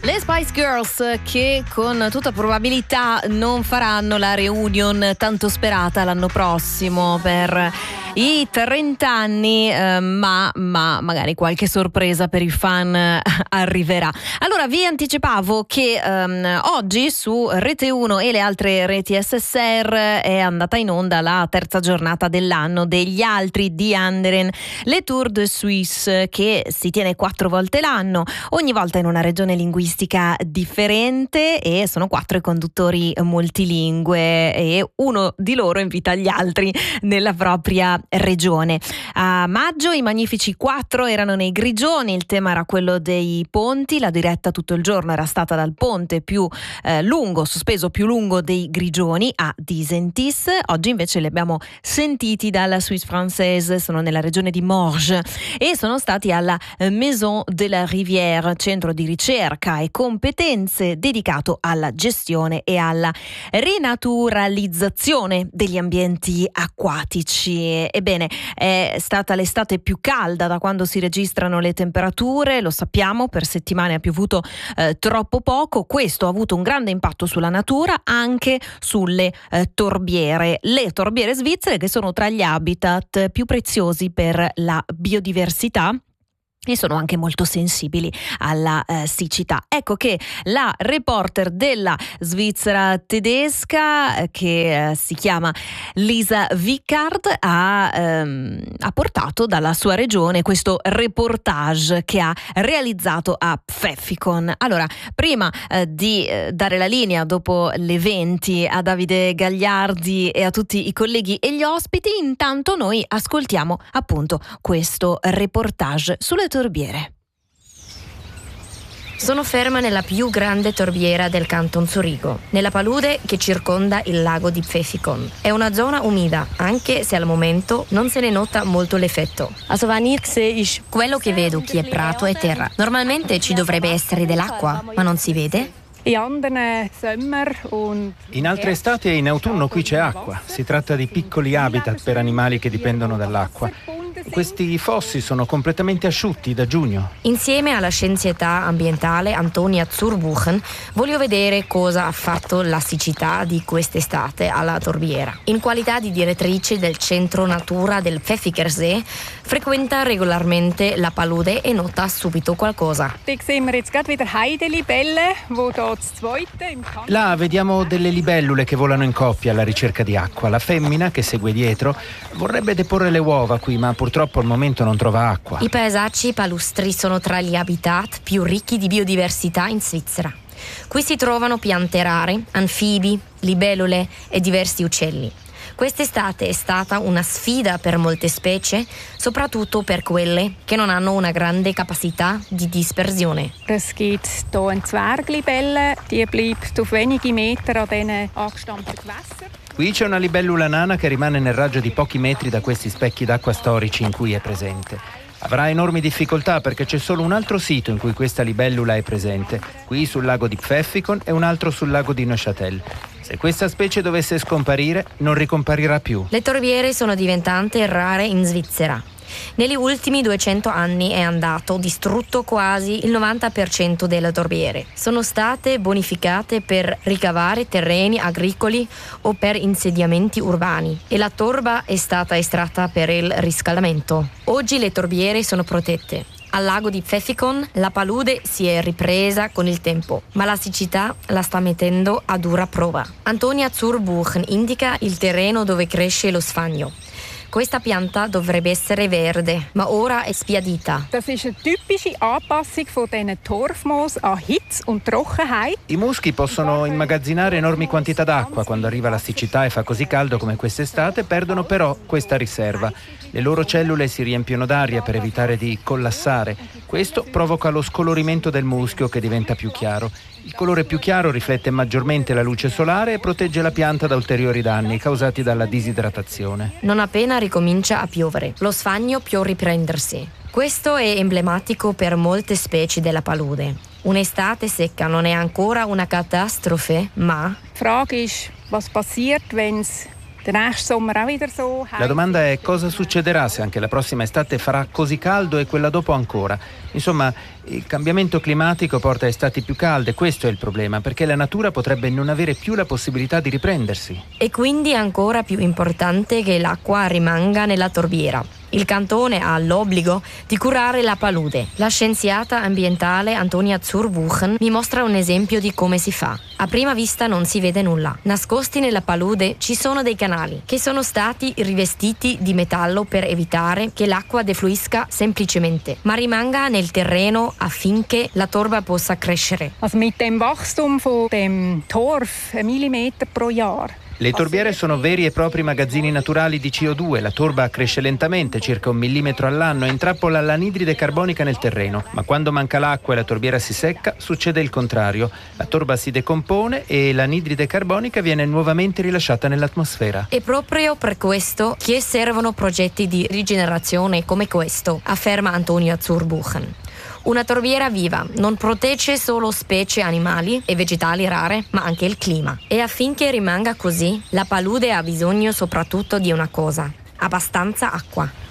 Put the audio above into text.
Le Spice Girls, che con tutta probabilità non faranno la reunion tanto sperata l'anno prossimo per i 30 anni, ma magari qualche sorpresa per i fan arriverà. Allora vi anticipavo che oggi su Rete 1 e le altre reti SSR è andata in onda la terza giornata dell'anno degli altri di Anderen, le Tour de Suisse, che si tiene 4 volte l'anno, ogni volta in una regione linguistica differente, e sono 4 i conduttori multilingue e uno di loro invita gli altri nella propria regione. A maggio i magnifici 4 erano nei Grigioni, il tema era quello dei ponti, la diretta tutto il giorno era stata dal ponte più lungo, sospeso più lungo dei Grigioni a Disentis. Oggi invece li abbiamo sentiti dalla Suisse Française, sono nella regione di Morges e sono stati alla Maison de la Rivière, centro di ricerca e competenze dedicato alla gestione e alla rinaturalizzazione degli ambienti acquatici. Ebbene, è stata l'estate più calda da quando si registrano le temperature, lo sappiamo, per settimane ha piovuto troppo poco. Questo ha avuto un grande impatto sulla natura, anche sulle torbiere. Le torbiere svizzere, che sono tra gli habitat più preziosi per la biodiversità e sono anche molto sensibili alla siccità. Ecco che la reporter della Svizzera tedesca, che si chiama Lisa Wickard, ha portato dalla sua regione questo reportage che ha realizzato a Pfäffikon. Allora, prima di dare la linea dopo le 20 a Davide Gagliardi e a tutti i colleghi e gli ospiti, intanto noi ascoltiamo appunto questo reportage sulle torbiere. Sono ferma nella più grande torbiera del Canton Zurigo, nella palude che circonda il lago di Pfäffikon. È una zona umida, anche se al momento non se ne nota molto l'effetto. Quello che vedo qui è prato e terra. Normalmente ci dovrebbe essere dell'acqua, ma non si vede? In altre estati e in autunno qui c'è acqua. Si tratta di piccoli habitat per animali che dipendono dall'acqua. Questi fossi sono completamente asciutti da giugno. Insieme alla scienziata ambientale Antonia Zurbuchen voglio vedere cosa ha fatto la siccità di quest'estate alla torbiera. In qualità di direttrice del centro natura del Pfäffikensee, frequenta regolarmente la palude e nota subito qualcosa. Là vediamo delle libellule che volano in coppia alla ricerca di acqua. La femmina, che segue dietro, vorrebbe deporre le uova qui, ma purtroppo al momento non trova acqua. I paesaggi palustri sono tra gli habitat più ricchi di biodiversità in Svizzera. Qui si trovano piante rare, anfibi, libellule e diversi uccelli. Quest'estate è stata una sfida per molte specie, soprattutto per quelle che non hanno una grande capacità di dispersione. Es gibt hier eine Zwerglibelle, die bleibt auf wenige Meter an diesen angestammten Gewässern. Qui c'è una libellula nana che rimane nel raggio di pochi metri da questi specchi d'acqua storici in cui è presente. Avrà enormi difficoltà perché c'è solo un altro sito in cui questa libellula è presente, qui sul lago di Pfäffikon e un altro sul lago di Neuchâtel. Se questa specie dovesse scomparire, non ricomparirà più. Le torbiere sono diventate rare in Svizzera. Negli ultimi 200 anni è andato distrutto quasi il 90% delle torbiere. Sono state bonificate per ricavare terreni agricoli o per insediamenti urbani e la torba è stata estratta per il riscaldamento. Oggi le torbiere sono protette. Al lago di Pfäffikon la palude si è ripresa con il tempo, ma la siccità la sta mettendo a dura prova. Antonia Zurbuchen indica il terreno dove cresce lo sfagno. Questa pianta dovrebbe essere verde, ma ora è sbiadita. Das ist eine typische Anpassung von diesen Torfmoos an Hitze und Trockenheit. I muschi possono immagazzinare enormi quantità d'acqua. Quando arriva la siccità e fa così caldo come quest'estate, perdono però questa riserva. Le loro cellule si riempiono d'aria per evitare di collassare. Questo provoca lo scolorimento del muschio, che diventa più chiaro. Il colore più chiaro riflette maggiormente la luce solare e protegge la pianta da ulteriori danni causati dalla disidratazione. Non appena ricomincia a piovere, lo sfagno può riprendersi. Questo è emblematico per molte specie della palude. Un'estate secca non è ancora una catastrofe, ma... Die Frage ist, was passiert, wenn es der nächste Sommer auch wieder so heiß. La domanda è cosa succederà se anche la prossima estate farà così caldo e quella dopo ancora. Insomma, Il cambiamento climatico porta a estati più calde, questo è il problema, perché la natura potrebbe non avere più la possibilità di riprendersi. E quindi è ancora più importante che l'acqua rimanga nella torbiera. Il cantone ha l'obbligo di curare la palude. La scienziata ambientale Antonia Zurbuchen mi mostra un esempio di come si fa. A prima vista non si vede nulla. Nascosti nella palude ci sono dei canali che sono stati rivestiti di metallo per evitare che l'acqua defluisca semplicemente, ma rimanga nel terreno affinché la torba possa crescere. Also mit dem Wachstum von dem Torf, 1 millimeter pro Jahr. Le torbiere sono veri e propri magazzini naturali di CO2. La torba cresce lentamente, circa 1 millimetro all'anno, e intrappola l'anidride carbonica nel terreno. Ma quando manca l'acqua e la torbiera si secca, succede il contrario. La torba si decompone e l'anidride carbonica viene nuovamente rilasciata nell'atmosfera. E proprio per questo che servono progetti di rigenerazione come questo, afferma Antonia Zurbuchen. Una torbiera viva non protegge solo specie animali e vegetali rare, ma anche il clima. E affinché rimanga così, la palude ha bisogno soprattutto di una cosa: abbastanza acqua.